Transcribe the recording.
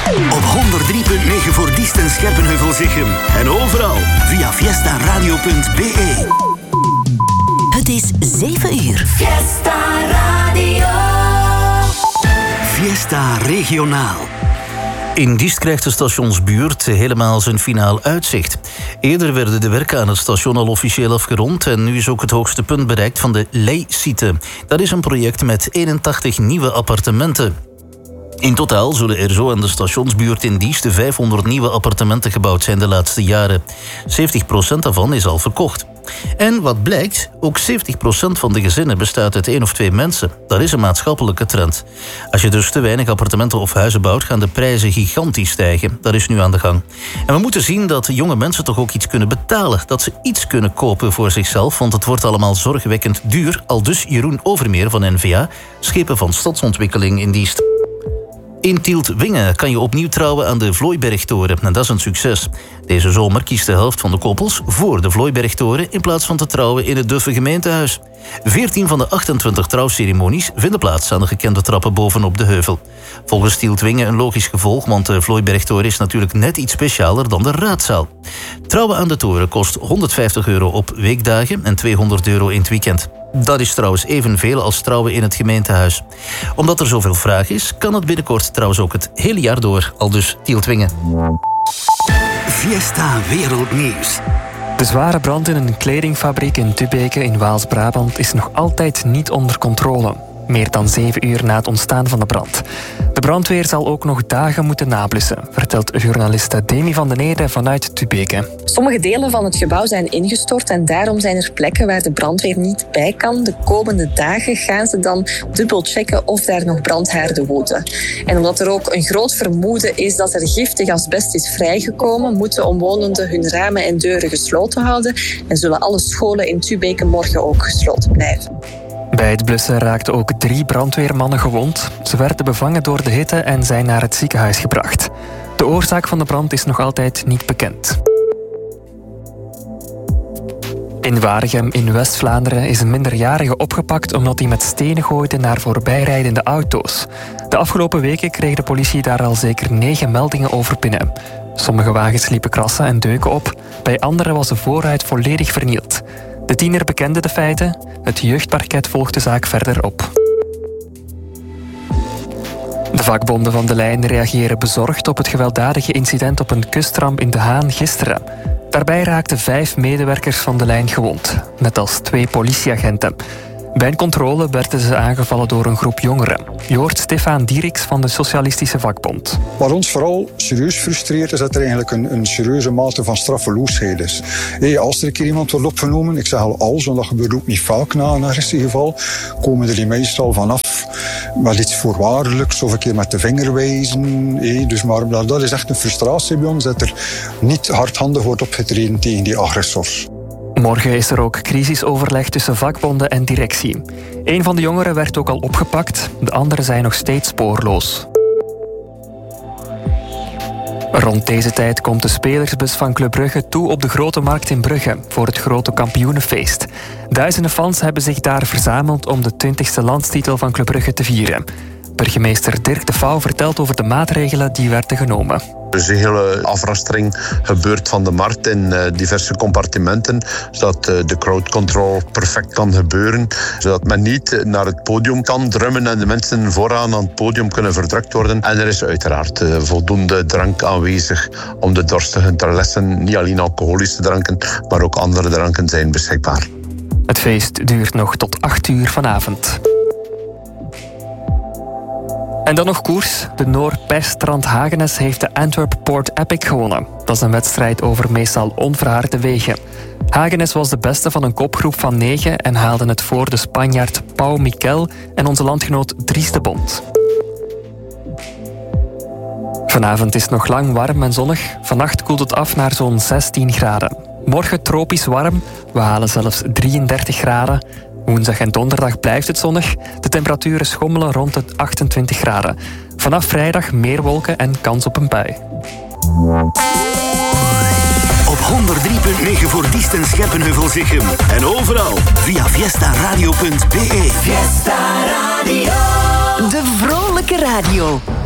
Op 103.9 voor Diest en Scherpenheuvel-Zichem. En overal via fiestaradio.be. Het is 7 uur. Fiesta Radio. Fiesta Regionaal. In Diest krijgt de stationsbuurt helemaal zijn finaal uitzicht. Eerder werden de werken aan het station al officieel afgerond en nu is ook het hoogste punt bereikt van de Leisite. Dat is een project met 81 nieuwe appartementen. In totaal zullen er zo aan de stationsbuurt in Diest 500 nieuwe appartementen gebouwd zijn de laatste jaren. 70% daarvan is al verkocht. En wat blijkt, ook 70% van de gezinnen bestaat uit 1 of 2 mensen. Dat is een maatschappelijke trend. Als je dus te weinig appartementen of huizen bouwt, gaan de prijzen gigantisch stijgen. Dat is nu aan de gang. En we moeten zien dat jonge mensen toch ook iets kunnen betalen. Dat ze iets kunnen kopen voor zichzelf, want het wordt allemaal zorgwekkend duur. Aldus Jeroen Overmeer van NVA, schepen van stadsontwikkeling in Diest. In Tielt-Wingen kan je opnieuw trouwen aan de Vlooibergtoren. En dat is een succes. Deze zomer kiest de helft van de koppels voor de Vlooibergtoren in plaats van te trouwen in het Duffe gemeentehuis. 14 van de 28 trouwceremonies vinden plaats aan de gekende trappen bovenop de heuvel. Volgens Tielt-Wingen een logisch gevolg, want de Vlooibergtoren is natuurlijk net iets specialer dan de raadzaal. Trouwen aan de toren kost €150 op weekdagen en €200 in het weekend. Dat is trouwens evenveel als trouwen in het gemeentehuis. Omdat er zoveel vraag is, kan het binnenkort trouwens ook het hele jaar door, aldus Tielt-Wingen. Fiesta Wereldnieuws. De zware brand in een kledingfabriek in Tubeke in Waals-Brabant is nog altijd niet onder controle. Meer dan 7 uur na het ontstaan van de brand. De brandweer zal ook nog dagen moeten nablussen, vertelt journaliste Demi van den Ede vanuit Tubeke. Sommige delen van het gebouw zijn ingestort en daarom zijn er plekken waar de brandweer niet bij kan. De komende dagen gaan ze dan dubbel checken of daar nog brandhaarden woeden. En omdat er ook een groot vermoeden is dat er giftig asbest is vrijgekomen, moeten omwonenden hun ramen en deuren gesloten houden en zullen alle scholen in Tubeke morgen ook gesloten blijven. Bij het blussen raakten ook 3 brandweermannen gewond. Ze werden bevangen door de hitte en zijn naar het ziekenhuis gebracht. De oorzaak van de brand is nog altijd niet bekend. In Waregem in West-Vlaanderen is een minderjarige opgepakt omdat hij met stenen gooide naar voorbijrijdende auto's. De afgelopen weken kreeg de politie daar al zeker 9 meldingen over binnen. Sommige wagens liepen krassen en deuken op, bij andere was de voorruit volledig vernield. De tiener bekende de feiten. Het jeugdparket volgt de zaak verder op. De vakbonden van de lijn reageren bezorgd op het gewelddadige incident op een kustramp in De Haan gisteren. Daarbij raakten 5 medewerkers van de lijn gewond, net als 2 politieagenten. Bij een controle werden ze aangevallen door een groep jongeren. Je hoort Stefan Dieriks van de Socialistische Vakbond. Wat ons vooral serieus frustreert is dat er eigenlijk een serieuze mate van straffeloosheid is. Als er een keer iemand wordt opgenomen, ik zeg al als, want dat gebeurt ook niet vaak na een agressiegeval, komen er die meestal vanaf met iets voorwaardelijks of een keer met de vinger wijzen. Dus maar dat is echt een frustratie bij ons, dat er niet hardhandig wordt opgetreden tegen die agressors. Morgen is er ook crisisoverleg tussen vakbonden en directie. Een van de jongeren werd ook al opgepakt, de anderen zijn nog steeds spoorloos. Rond deze tijd komt de spelersbus van Club Brugge toe op de Grote Markt in Brugge voor het grote kampioenenfeest. Duizenden fans hebben zich daar verzameld om de 20e landstitel van Club Brugge te vieren. Burgemeester Dirk de Vouw vertelt over de maatregelen die werden genomen. Er is een hele afrastering gebeurd van de markt in diverse compartimenten, zodat de crowd control perfect kan gebeuren, zodat men niet naar het podium kan drummen en de mensen vooraan aan het podium kunnen verdrukt worden. En er is uiteraard voldoende drank aanwezig om de dorstigen te lessen. Niet alleen alcoholische dranken, maar ook andere dranken zijn beschikbaar. Het feest duurt nog tot 8 uur vanavond. En dan nog koers. De Noor Perstrand Hagenes heeft de Antwerp Port Epic gewonnen. Dat is een wedstrijd over meestal onverharde wegen. Hagenes was de beste van een kopgroep van 9 en haalde het voor de Spanjaard Pau Miquel en onze landgenoot Dries de Bont. Vanavond is het nog lang warm en zonnig. Vannacht koelt het af naar zo'n 16 graden. Morgen tropisch warm. We halen zelfs 33 graden. Woensdag en donderdag blijft het zonnig. De temperaturen schommelen rond de 28 graden. Vanaf vrijdag meer wolken en kans op een bui. Op 103.9 voor Diest en Scherpenheuvel-Zichem. En overal via fiestaradio.be. Fiesta Radio. De vrolijke radio.